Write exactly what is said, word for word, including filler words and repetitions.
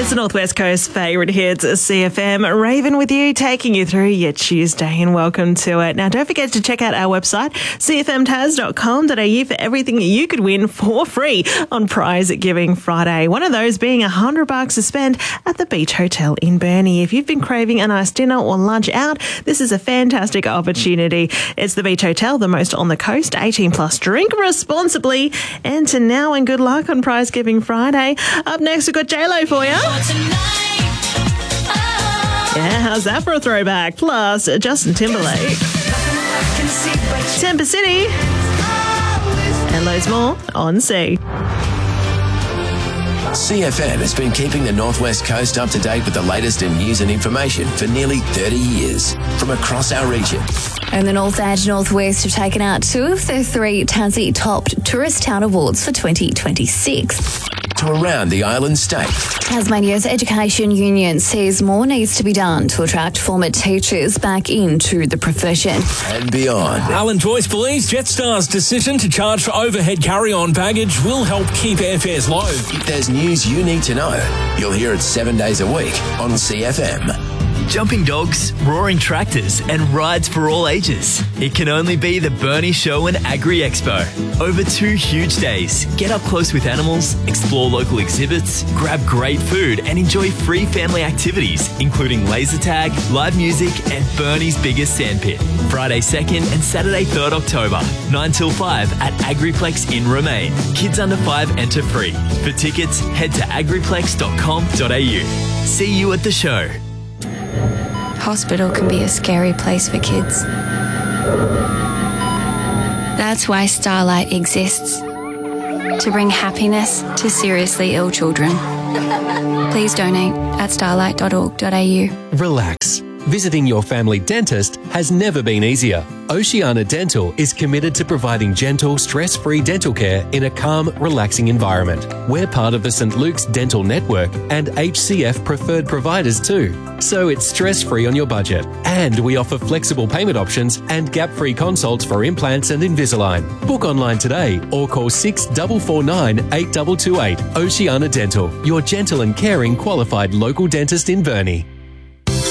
It's the Northwest Coast favourite hits, C F M. Raven with you, taking you through your Tuesday, and welcome to it. Now, don't forget to check out our website, c f m tas dot com dot a u, for everything you could win for free on Prize Giving Friday. One of those being a hundred bucks to spend at the Beach Hotel in Burnie. If you've been craving a nice dinner or lunch out, this is a fantastic opportunity. It's the Beach Hotel, the most on the coast. eighteen plus, drink responsibly. And to now, and good luck on Prize Giving Friday. Up next, we've got J-Lo for you. Yeah, how's that for a throwback? Plus, Justin Timberlake, Temper City, and loads more on C. C F M has been keeping the Northwest Coast up to date with the latest in news and information for nearly thirty years from across our region. And the North and Northwest have taken out two of their three Tassie Topped Tourist Town Awards for twenty twenty-six. To around the island state. Tasmania's Education Union says more needs to be done to attract former teachers back into the profession. And beyond. Alan Joyce believes Jetstar's decision to charge for overhead carry-on baggage will help keep airfares low. If there's news you need to know, you'll hear it seven days a week on C F M. Jumping dogs, roaring tractors, and rides for all ages. It can only be the Burnie Show and Agri Expo. Over two huge days, get up close with animals, explore local exhibits, grab great food, and enjoy free family activities, including laser tag, live music, and Burnie's biggest sandpit. Friday second and Saturday third October, nine till five at Agriplex in Romaine. Kids under five enter free. For tickets, head to agriplex dot com dot a u. See you at the show. Hospital can be a scary place for kids. That's why Starlight exists, to bring happiness to seriously ill children. Please donate at starlight dot org dot a u. Relax. Visiting your family dentist has never been easier. Oceana Dental is committed to providing gentle, stress-free dental care in a calm, relaxing environment. We're part of the Saint Luke's Dental Network and H C F preferred providers too, so it's stress-free on your budget. And we offer flexible payment options and gap-free consults for implants and Invisalign. Book online today or call six four four nine, eight two two eight. Oceana Dental, your gentle and caring qualified local dentist in Burnie.